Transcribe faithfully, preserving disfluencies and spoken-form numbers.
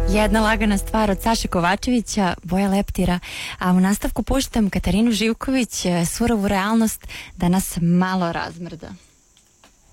Jedna lagana stvar od Saše Kovačevića, Boja Leptira, a u nastavku puštam Katarinu Živković, Surovu realnost, da nas malo razmrda.